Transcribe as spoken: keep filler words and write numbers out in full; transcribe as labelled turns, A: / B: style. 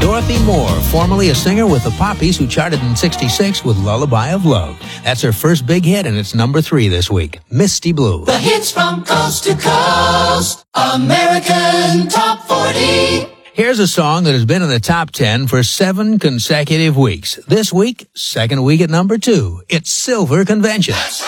A: Dorothy Moore, formerly a singer with the Poppies who charted in sixty-six with Lullaby of Love. That's her first big hit, and it's number three this week, Misty Blue.
B: The hits from coast to coast, American Top forty.
A: Here's a song that has been in the top ten for seven consecutive weeks. This week, second week at number two. It's Silver Convention.